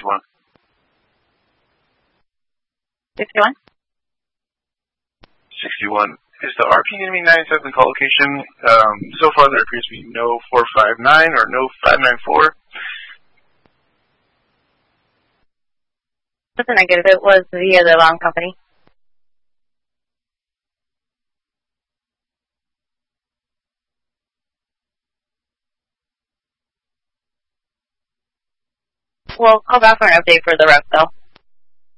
61. 61? 61. Is the RP going to be 97 call location? So far there appears to be no 459 or no 594. That's a negative. It was via the wrong company. We'll call back for an update for the rep, though.